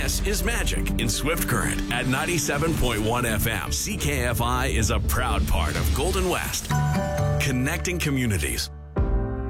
This is Magic in Swift Current at 97.1 FM. CKFI is a proud part of Golden West, connecting communities.